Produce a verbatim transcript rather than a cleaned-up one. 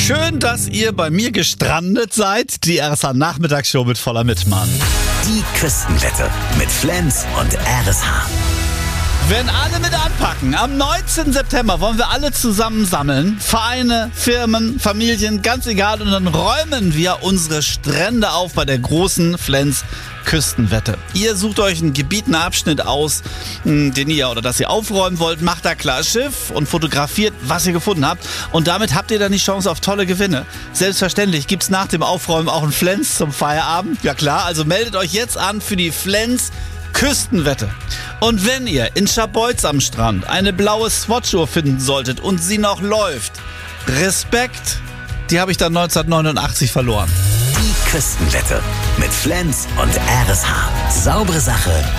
Schön, dass ihr bei mir gestrandet seid. Die R S H-Nachmittagsshow mit voller Mitmann. Die Küstenwette mit Flens und R S H. Wenn alle mit anpacken, am neunzehnten September wollen wir alle zusammen sammeln. Vereine, Firmen, Familien, ganz egal. Und dann räumen wir unsere Strände auf bei der großen Flens Küstenwette. Ihr sucht euch einen Gebiet, einen Abschnitt aus, den ihr oder das ihr aufräumen wollt, macht da klar Schiff und fotografiert, was ihr gefunden habt. Und damit habt ihr dann die Chance auf tolle Gewinne. Selbstverständlich gibt's nach dem Aufräumen auch einen Flens zum Feierabend. Ja klar, also meldet euch jetzt an für die Flens Küstenwette. Und wenn ihr in Scharbeutz am Strand eine blaue Swatch-Uhr finden solltet und sie noch läuft, Respekt, die habe ich dann neunzehnhundertneunundachtzig verloren. Die Küstenwette mit Flens und R S H. Saubere Sache.